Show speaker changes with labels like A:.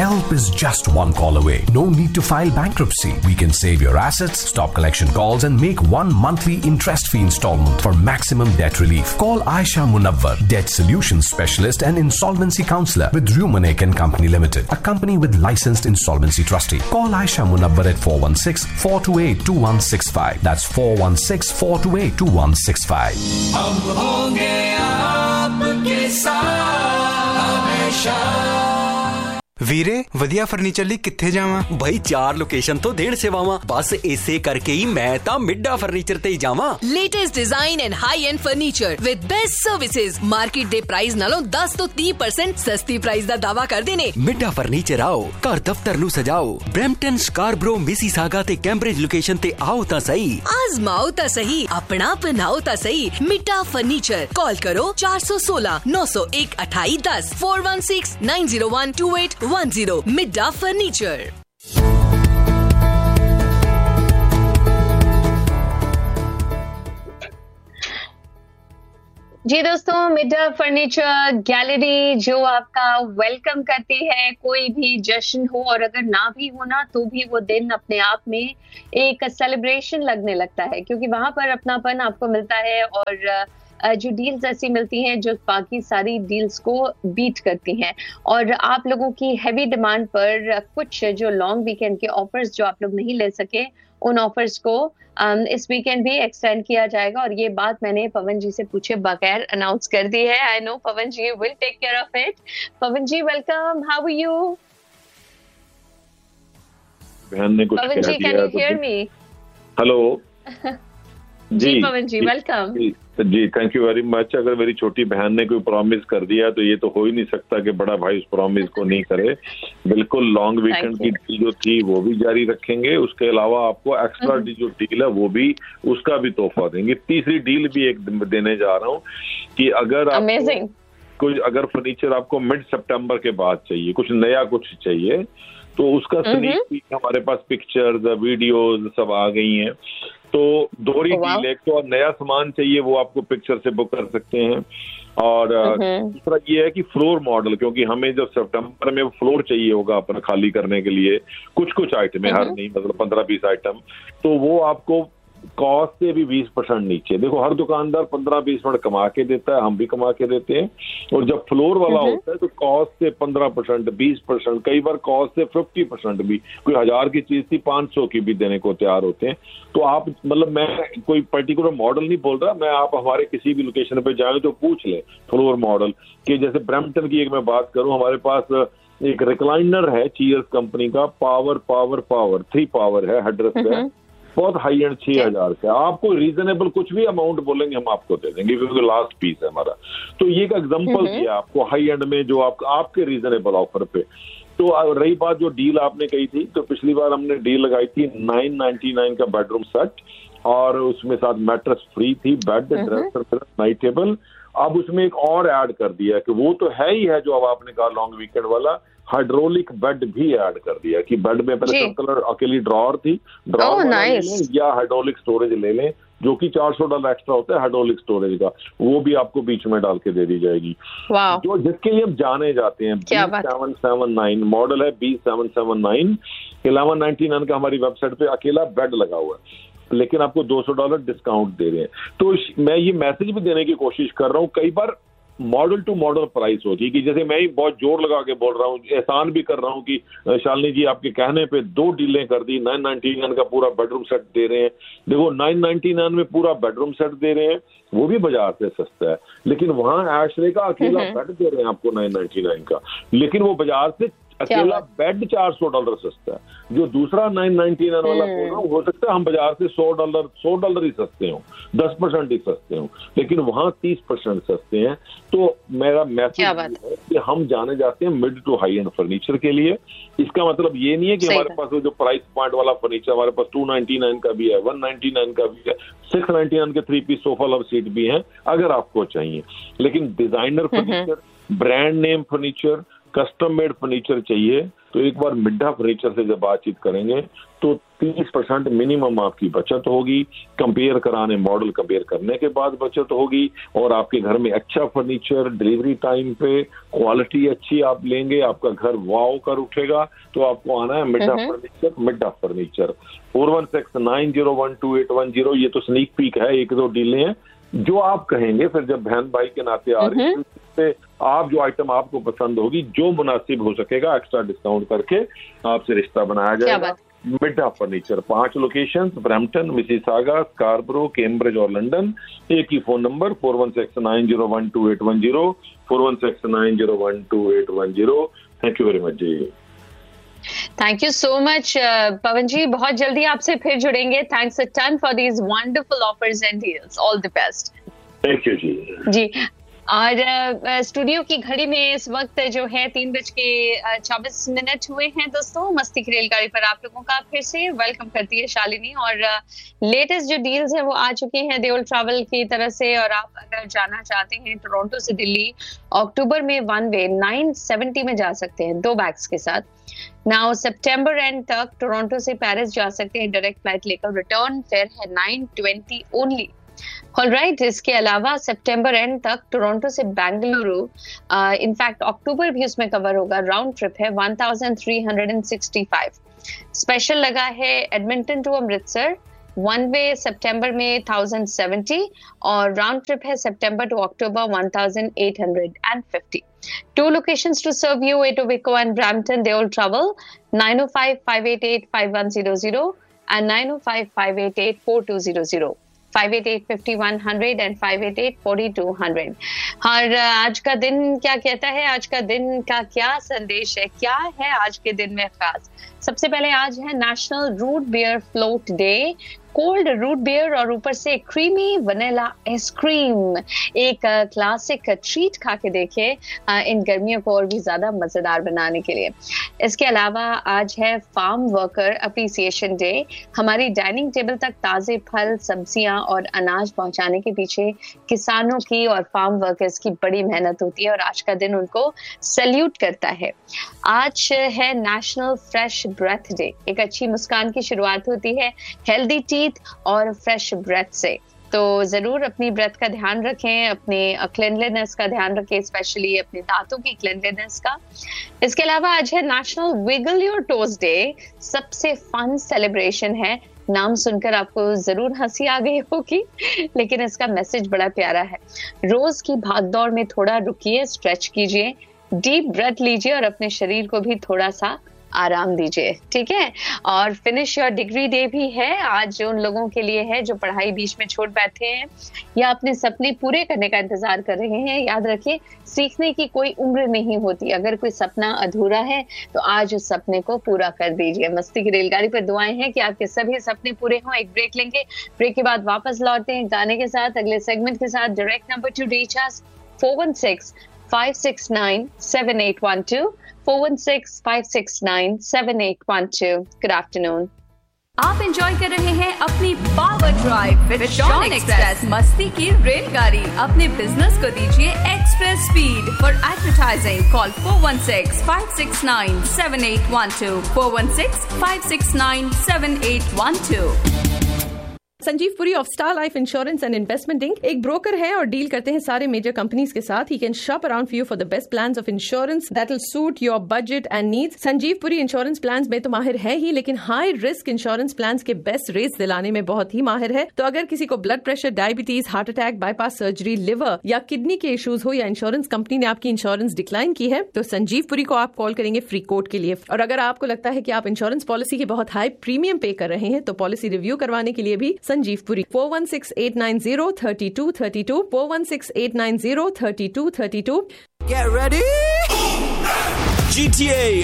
A: Help is just one call away. No need to file bankruptcy. We can save your assets, stop collection calls and make one monthly interest-free installment for maximum debt relief. Call Aisha Munawwar, Debt Solutions Specialist and Insolvency Counselor with Rumanek and Company Limited, a company with licensed insolvency trustee. Call Aisha Munawwar at 416-428-2165. That's 416-428-2165.
B: हम होंगे आपके साथ हमेशा।
C: ਵੀਰੇ ਵਧੀਆ furniture ਲਈ ਕਿੱਥੇ ਜਾਵਾਂ?
D: ਭਾਈ 4 ਲੋਕੇਸ਼ਨ ਤੋਂ ਦੇਣ ਸੇਵਾਵਾਂ, ਬਸ ਇਸੇ ਕਰਕੇ ਹੀ ਮੈਂ ਤਾਂ ਮਿੱਡਾ ਫਰਨੀਚਰ ਤੇ ਹੀ ਜਾਵਾਂ।
E: Latest design and high end furniture with best services, market ਦੇ ਪ੍ਰਾਈਸ ਨਾਲੋਂ 10 ਤੋਂ 30% ਸਸਤੀ ਪ੍ਰਾਈਸ ਦਾ ਦਾਅਵਾ ਕਰਦੇ ਨੇ।
D: ਮਿੱਡਾ ਫਰਨੀਚਰ ਆਓ, ਘਰ ਦਫ਼ਤਰ ਨੂੰ ਸਜਾਓ। ਬ੍ਰੈਂਪਟਨ, ਸਕਾਰਬਰੋ, ਮਿਸੀਸਾਗਾ ਤੇ ਕੈਂਬਰਿਜ ਲੋਕੇਸ਼ਨ ਤੇ ਆਓ ਤਾਂ ਸਹੀ,
E: ਆਜ਼ਮਾਓ ਤਾਂ ਸਹੀ, ਆਪਣਾ ਬਣਾਓ ਤਾਂ ਸਹੀ। ਮਿੱਡਾ ਫਰਨੀਚਰ, ਕਾਲ ਕਰੋ 416 901 2810 416 901 2810। मिड्डा फर्नीचर।
F: जी दोस्तों, मिड्डा फर्नीचर गैलरी जो आपका वेलकम करती है। कोई भी जश्न हो और अगर ना भी हो ना तो भी वो दिन अपने आप में एक सेलिब्रेशन लगने लगता है, क्योंकि वहां पर अपनापन आपको मिलता है और जो डील्स ऐसी मिलती हैं जो बाकी सारी डील्स को बीट करती हैं। और आप लोगों की हैवी डिमांड पर कुछ जो लॉन्ग वीकेंड के ऑफर्स जो आप लोग नहीं ले सके, उन ऑफर्स को इस वीकेंड भी एक्सटेंड किया जाएगा। और ये बात मैंने पवन जी से पूछे बगैर अनाउंस कर दी है। I know Pawan ji will take care of it. Pawan ji welcome, how are you?
G: बहन ने कुछ
F: पवन जी can you hear me?
G: Hello
F: ji Pawan ji welcome
G: ji, thank you very much. अगर मेरी छोटी बहन ने कोई प्रॉमिस कर दिया तो ये तो हो ही नहीं सकता कि बड़ा भाई उस प्रॉमिस को नहीं करे। बिल्कुल लॉन्ग वीकेंड की डील जो थी वो भी जारी रखेंगे, उसके अलावा आपको एक्स्ट्रा जो डील है वो भी, उसका भी तोहफा देंगे। तीसरी डील भी एक देने जा रहा हूँ कि अगर कुछ अगर फर्नीचर आपको मिड सितंबर के बाद चाहिए, कुछ नया कुछ चाहिए, तो उसका स्नीक पीक हमारे पास पिक्चर्स वीडियोस सब आ गई हैं। तो दोहरी डील, एक तो नया सामान चाहिए वो आपको पिक्चर से बुक कर सकते हैं, और दूसरा ये है कि फ्लोर मॉडल, क्योंकि हमें जब सितंबर में फ्लोर चाहिए होगा अपना खाली करने के लिए, कुछ आइटम है, हर नहीं, मतलब 15-20 आइटम, तो वो आपको कॉस्ट से भी 20% नीचे। देखो हर दुकानदार 15-20% कमा के देता है, हम भी कमा के देते हैं, और जब फ्लोर वाला होता है तो कॉस्ट से 15%, 20%, कई बार कॉस्ट से 50% भी, कोई 1000 की चीज थी 500 की भी देने को तैयार होते हैं। तो आप, मतलब मैं कोई पर्टिकुलर मॉडल नहीं बोल रहा, मैं आप हमारे किसी भी लोकेशन पे जाए तो पूछ ले फ्लोर मॉडल कि, जैसे ब्रैम्पटन की एक मैं बात करूं, हमारे पास एक रिक्लाइनर है चीयर्स कंपनी का, पावर 3 पावर है, हेडरेस्ट है, बहुत हाई एंड 6000 का। आपको रीजनेबल कुछ भी अमाउंट बोलेंगे हम आपको दे देंगे, क्योंकि लास्ट पीस है हमारा। तो ये एक एग्जांपल दिया आपको हाई एंड में, जो आपके रीजनेबल ऑफर पे। तो रही बात जो डील आपने कही थी, तो पिछली बार हमने डील लगाई थी 999 का बेडरूम सेट, और उसमें साथ मैट्रेस फ्री थी, बेड, ड्रेसर, नाइट टेबल। अब उसमें एक और ऐड कर दिया कि वो तो है ही है जो अब आपने कहा लॉन्ग वीकेंड वाला, हाइड्रोलिक बेड भी ऐड कर दिया कि बेड में पहले सब कलर अकेली ड्रॉर थी, ड्रॉर या हाइड्रोलिक स्टोरेज ले लें, जो कि $400 एक्स्ट्रा होता है हाइड्रोलिक स्टोरेज का, वो भी आपको बीच में डाल के दे दी जाएगी। जो जिसके लिए हम जाने जाते हैं, B779 मॉडल है, B779 1199 का हमारी वेबसाइट पे अकेला बेड लगा हुआ है, लेकिन आपको $200 डिस्काउंट दे रहे हैं। तो मैं ये मैसेज भी देने की कोशिश कर रहा हूँ, कई बार मॉडल टू मॉडल प्राइस होती है कि जैसे मैं ही बहुत जोर लगा के बोल रहा हूँ, एहसान भी कर रहा हूँ कि शालिनी जी आपके कहने पे 2 डीलें कर दी, 999 का पूरा बेडरूम सेट दे रहे हैं। देखो 999 में पूरा बेडरूम सेट दे रहे हैं, वो भी बाजार से सस्ता है, लेकिन वहां एशरे का अकेला बेड दे रहे हैं आपको 999 का, लेकिन वो बाजार से अकेला बेड $400 सस्ता है। जो दूसरा 999 वाला बोल रहा हूँ, हो सकता है हम बाजार से $100 ही सस्ते हों, 10% ही सस्ते हों, लेकिन वहां 30% सस्ते हैं। तो मेरा मैसेज है कि हम जाने जाते हैं mid to high and furniture के लिए। इसका मतलब ये नहीं है कि हमारे पास जो प्राइस पॉइंट वाला फर्नीचर, हमारे पास 299 का भी है, 199 का भी है, 699 के 3 पीस सोफा लव सीट भी हैं अगर आपको चाहिए। लेकिन designer furniture, brand name furniture, custom made furniture चाहिए तो एक बार मिड्ढा फर्नीचर से जब बातचीत करेंगे तो 30% मिनिमम आपकी बचत होगी। कंपेयर कराने, मॉडल कंपेयर करने के बाद बचत होगी और आपके घर में अच्छा फर्नीचर, डिलीवरी टाइम पे, क्वालिटी अच्छी आप लेंगे, आपका घर वाव कर उठेगा। तो आपको आना है मिड्ढा फर्नीचर, मिड्ढा फर्नीचर। 4169012810। ये तो स्नीक पीक है, 1-2 डीलें हैं जो आप कहेंगे। फिर जब बहन भाई के नाते आ रही है से आप जो आइटम आपको पसंद होगी, जो मुनासिब हो सकेगा, एक्स्ट्रा डिस्काउंट करके आपसे रिश्ता बनाया जाएगा। Middha furniture, 5 locations, Brampton, Mississauga, Scarborough, Cambridge और लंदन। एक ही phone number 4169012810, 4169012810। Thank you very much ji.
F: Thank you so much पवन जी, बहुत जल्दी आपसे फिर जुड़ेंगे। Thanks a ton for these wonderful offers and deals. All the best.
G: Thank you जी।
F: और studio की घड़ी में इस वक्त जो है 3:24 हुए हैं। दोस्तों, मस्ती की रेलगाड़ी पर आप लोगों का फिर से वेलकम करती है शालिनी। और लेटेस्ट जो डील्स हैं वो आ चुके हैं देओल ट्रैवल की तरफ से। और आप अगर जाना चाहते हैं टोरंटो से दिल्ली, अक्टूबर में 1 वे 970 में जा सकते हैं 2 बैग्स के साथ। नाउ सितंबर एंड तक टोरंटो से पेरिस जा सकते हैं डायरेक्ट फ्लाइट लेकर। रिटर्न फेयर है 920 ओनली। ऑलराइट, इसके अलावा सितंबर एंड तक टोरंटो से बेंगलुरु, इनफैक्ट अक्टूबर भी उसमें कवर होगा, राउंड ट्रिप है 1365। स्पेशल लगा है एडमिंटन टू अमृतसर, 1 वे सितंबर में 1070 और राउंड ट्रिप है सितंबर to October 1850। 2 locations to serve you, Etobicoke and Brampton. They all travel 905-588-5100 and 905-588-4200, 588-5100 and 588-4200। और आज का दिन क्या कहता है, आज का दिन का क्या संदेश है, क्या है आज के दिन में खास? सबसे पहले आज है national root beer float day. Cold root beer और ऊपर से क्रीमी वनीला आइसक्रीम, एक क्लासिक ट्रीट खा के देखे इन गर्मियों को और भी ज्यादा मजेदार बनाने के लिए। इसके अलावा आज है फार्म वर्कर अप्रिसिएशन डे। हमारी डाइनिंग टेबल तक ताजे फल, सब्जियां और अनाज पहुंचाने के पीछे किसानों की और फार्म वर्कर्स की बड़ी मेहनत होती है और आज का दिन उनको सैल्यूट करता है। आज है नेशनल फ्रेश ब्रेथ डे। एक अच्छी मुस्कान की शुरुआत होती है हेल्दी टीथ और फ्रेश ब्रेथ से। तो जरूर अपनी ब्रेथ का ध्यान रखें, अपने क्लीनलीनेस का ध्यान रखें, स्पेशली अपने दांतों की क्लीनलीनेस का। इसके अलावा आज है national wiggle your toes day. सबसे फन सेलिब्रेशन है। नाम सुनकर आपको जरूर हंसी आ गई होगी, लेकिन इसका मैसेज बड़ा प्यारा है। रोज की भागदौड़ में थोड़ा रुकिए, स्ट्रेच कीजिए, डीप ब्रेथ लीजिए और अपने शरीर को भी थोड़ा सा आराम दीजिए, ठीक है। और फिनिश योर डिग्री डे भी है आज उन लोगों के लिए है जो पढ़ाई बीच में छोड़ बैठे हैं या अपने सपने पूरे करने का इंतजार कर रहे हैं। याद रखिए, सीखने की कोई उम्र नहीं होती। अगर कोई सपना अधूरा है तो आज उस सपने को पूरा कर दीजिए। मस्ती की रेलगाड़ी पर दुआएं हैं कि आपके सभी सपने पूरे हों। एक ब्रेक लेंगे, ब्रेक के बाद वापस लौटते हैं गाने के साथ, अगले सेगमेंट के साथ। डायरेक्ट नंबर टू रीच अस 416-569-7812, 416-569-7812। Good afternoon.
H: आप एंजॉय कर रहे हैं अपनी power drive with Shawn express मस्ती की रेलगाड़ी। अपने बिजनेस को दीजिए express speed. For advertising call 416-569-7812, 416-569-7812।
I: Sanjeev Puri of star life insurance and investment ink एक ब्रोकर है और डील करते हैं सारे मेजर कंपनीज के साथ। He can shop around for you for the best plans of insurance that will suit your budget and needs. Sanjeev Puri insurance plans में तो माहिर है ही, लेकिन हाई रिस्क इंश्योरेंस प्लान्स के बेस्ट रेट्स दिलाने में बहुत ही माहिर है। तो अगर किसी को blood pressure, diabetes, heart attack, bypass surgery, liver या किडनी के इश्यूज हो या इंश्योरेंस कंपनी ने आपकी इंश्योरेंस डिक्लाइन की है, तो संजीव पुरी को आप कॉल करेंगे फ्री कोट के लिए। और अगर आपको लगता है कि आप इंश्योरेंस पॉलिसी के बहुत हाई प्रीमियम पे कर रहे हैं, तो पॉलिसी रिव्यू करवाने के लिए भी Sanjeev Puri 416-890-3232, 416-890-3232.
J: Get ready! GTA